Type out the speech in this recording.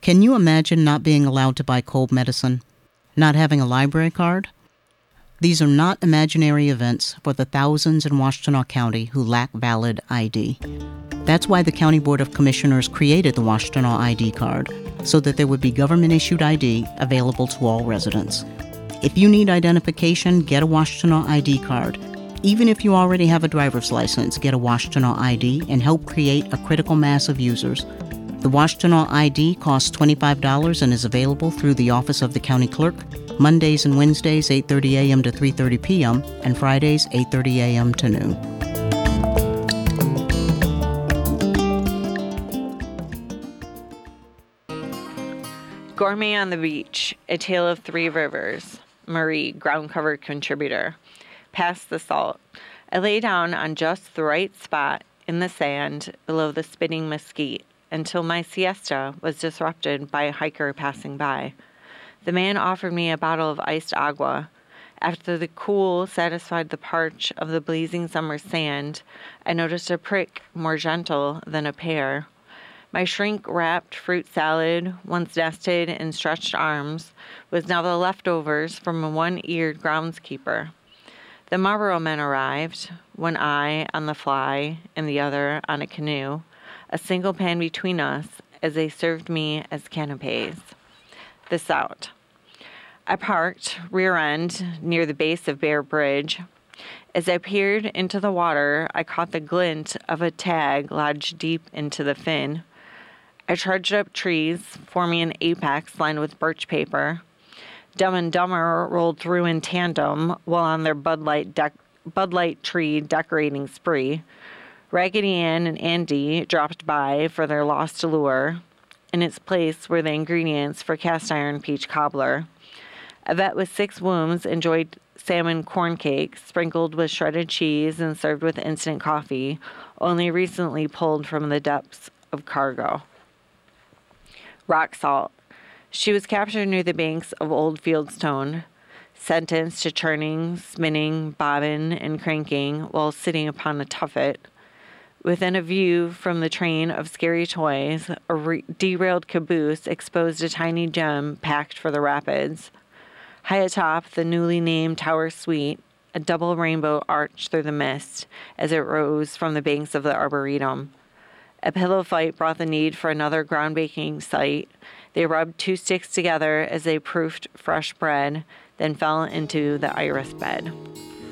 Can you imagine not being allowed to buy cold medicine? Not having a library card? These are not imaginary events for the thousands in Washtenaw County who lack valid ID. That's why the County Board of Commissioners created the Washtenaw ID card, so that there would be government-issued ID available to all residents. If you need identification, get a Washtenaw ID card. Even if you already have a driver's license, get a Washtenaw ID and help create a critical mass of users. The Washtenaw ID costs $25 and is available through the Office of the County Clerk, Mondays and Wednesdays 8:30 a.m. to 3:30 p.m., and Fridays 8:30 a.m. to noon. Gourmet on the Beach, A Tale of Three Rivers. Marie, ground cover contributor. Past the salt. I lay down on just the right spot in the sand below the spitting mesquite until my siesta was disrupted by a hiker passing by. The man offered me a bottle of iced agua. After the cool satisfied the parch of the blazing summer sand, I noticed a prick more gentle than a pear. My shrink-wrapped fruit salad, once nested in stretched arms, was now the leftovers from a one-eared groundskeeper. The Marlboro men arrived, one eye on the fly and the other on a canoe, a single pan between us as they served me as canapes. The Sout. I parked, rear end, near the base of Bear Bridge. As I peered into the water, I caught the glint of a tag lodged deep into the fin. I trudged up trees, forming an apex lined with birch paper. Dumb and Dumber rolled through in tandem while on their Bud Light tree decorating spree. Raggedy Ann and Andy dropped by for their lost allure. In its place were the ingredients for cast iron peach cobbler. A vet with 6 wombs enjoyed salmon corn cakes, sprinkled with shredded cheese and served with instant coffee, only recently pulled from the depths of cargo. Rock salt. She was captured near the banks of Old Fieldstone, sentenced to churning, spinning, bobbing, and cranking while sitting upon a tuffet. Within a view from the train of scary toys, a derailed caboose exposed a tiny gem packed for the rapids. High atop the newly named Tower Suite, a double rainbow arched through the mist as it rose from the banks of the Arboretum. A pillow fight brought the need for another groundbreaking sight. They rubbed 2 sticks together as they proofed fresh bread, then fell into the iris bed.